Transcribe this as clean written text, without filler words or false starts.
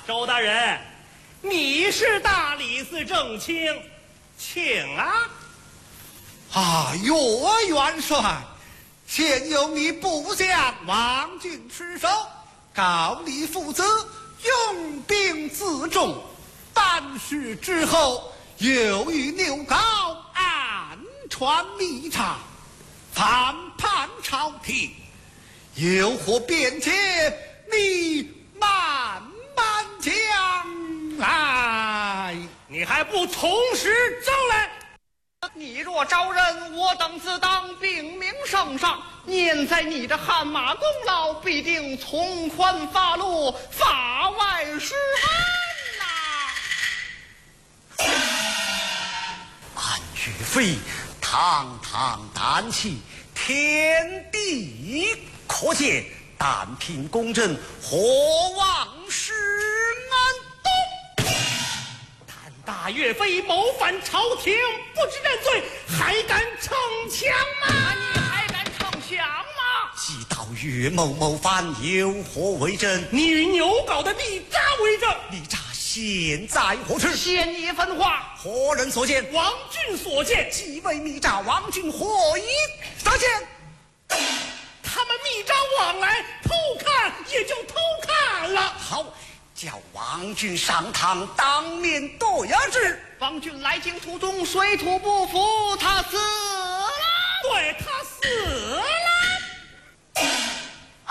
周大人，你是大理寺正卿，请啊。 岳元帅，现由你部将王俊失守，告你负责用兵自重。办事之后，又与刘高暗传密察，反叛朝廷，又或便且你慢慢将来， 你还不从实招来？ 你若招认，我等自当禀明圣上，念在你的汗马功劳，必定从宽发落，法外施恩呐！ 安岳飞堂堂胆气，天地可见，但凭公正，何枉施恩东？ 大岳飞谋反朝廷，不知认罪，还敢逞强吗？ 你还敢逞强吗？ 既道岳某谋反，有何为证？ 你与牛皋的密札为证。 密札现在何处？ 先一分话， 何人所见？ 王俊所见。 既为密札，王俊何以所见？ 他们密札往来，偷看也就偷看了。 好，叫王俊上堂当面对质。 王俊来京途中水土不服，他死了。 对，他死